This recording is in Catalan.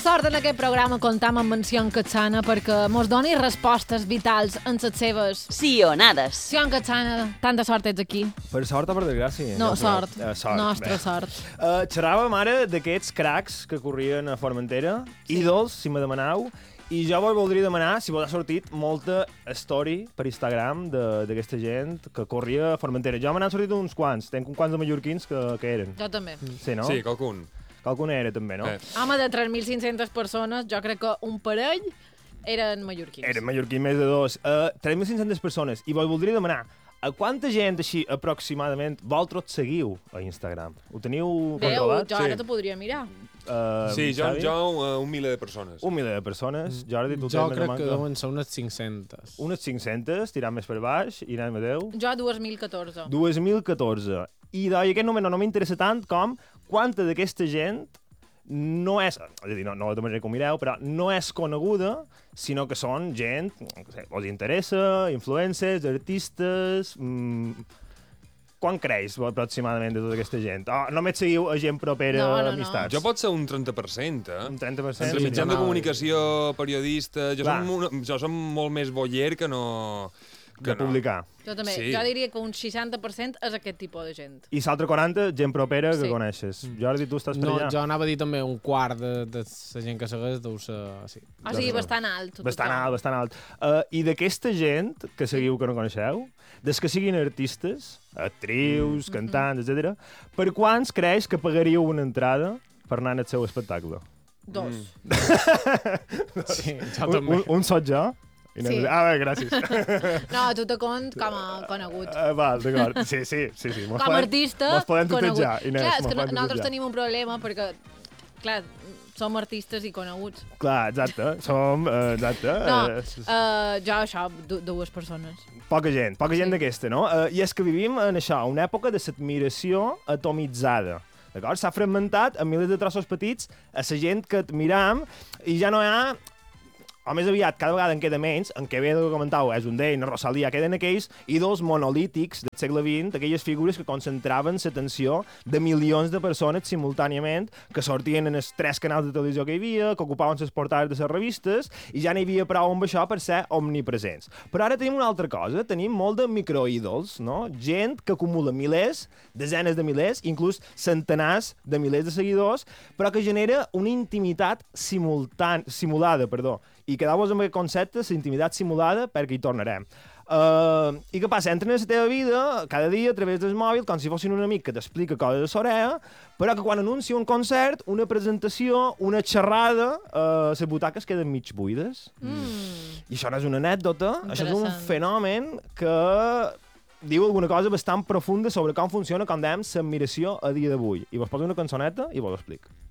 sort en aquest programa comptam amb en Sion Catsana perquè mos doni respostes vitals en les seves... Sionades. Sion Catsana, tanta sort ets aquí. Per sort o per desgràcia? No, sort. Sort. Nostra sort. Xerràvem ara d'aquests cracs que corrien a Formentera, ídols, si me demaneu, i jo vos voldria demanar si vos ha sortit molta story per Instagram d'aquesta gent que corria a Formentera. Jo me n'han sortit uns quants, tenc uns quants de mallorquins que eren. Jo també. Sí, no? Sí, qualcun. Qualcun era també, no? Home, de 3.500 persones, jo crec que un parell eren mallorquins. Eren mallorquins més de dos. 3.500 persones. I vos voldria demanar, a quanta gent així aproximadament vosaltres seguiu a Instagram? Ho teniu controlat? Jo ara t'ho podria mirar. Sí, jo un miler de persones. Un miler de persones. Jordi, tu jo crec que deuen ser unes 500. Unes 500, tirant més per baix, i anem a 10. Jo 2014. 2014. I aquest número no m'interessa tant com quanta d'aquesta gent no és, és a dir, no de manera que ho mireu, però no és coneguda, sinó que són gent, no sé, us interessa, influencers, artistes... Quan creix aproximadament de tota aquesta gent? Només seguiu a gent propera a amistats? Jo pot ser un 30%, eh? Un 30%? Entre mitjans de comunicació, periodista... Jo som molt més boller que no... De publicar. Jo també. Sí. Jo diria que un 60% és aquest tipus de gent. I l'altre 40, gent propera que coneixes. Jordi, tu estàs per allà? No, jo anava a dir també un quart de la gent que segueix deu ser... Sí. O sigui, bastant alt. Bastant alt. I d'aquesta gent que seguiu que no coneixeu, des que siguin artistes, actrius, cantants, etc., per quants creus que pagaríeu una entrada per anar al seu espectacle? 2. Sí, jo també. Un soc jo? Sí. Bé, gràcies. No, tu te compte com a conegut. Val, d'acord. Sí. Com a artista, mos podem conegut. tutejar, Inés. Clar, és que nosaltres tenim un problema perquè, clar, som artistes i coneguts. Clar, exacte. Exacte. No, jo això, 2 persones. Poca gent d'aquesta, no? I és que vivim en això, una època de l'admiració atomitzada. D'acord? S'ha fragmentat en milers de trossos petits a la gent que admiram i ja no hi ha... O més aviat, cada vegada en queda menys, en Quevedo, que comentau, és un d'ell, en Rosalía, queden aquells ídols monolítics del segle XX, aquelles figures que concentraven l'atenció de milions de persones simultàniament, que sortien en els 3 canals de televisió que hi havia, que ocupaven les portades de les revistes, i ja n'hi havia prou amb això per ser omnipresents. Però ara tenim una altra cosa, tenim molt de microídols, no? Gent que acumula milers, desenes de milers, inclús centenars de milers de seguidors, però que genera una intimitat simulada, i quedeu-vos amb aquest concepte, la intimitat simulada, perquè hi tornarem. I què passa? Entren a la teva vida cada dia a través del mòbil, com si fossin un amic que t'explica coses de l'orella, però que quan anuncia un concert, una presentació, una xerrada, les butaques queden mig buides. I això no és una anècdota, això és un fenomen que diu alguna cosa bastant profunda sobre com funciona, com dèiem, l'admiració a dia d'avui. I vos poso una cançoneta i vos ho explico.